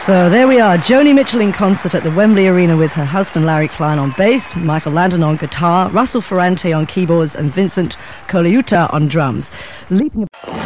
So there we are, Joni Mitchell in concert at the Wembley Arena with her husband Larry Klein on bass, Michael Landon on guitar, Russell Ferrante on keyboards and Vincent Colaiuta on drums. Leaping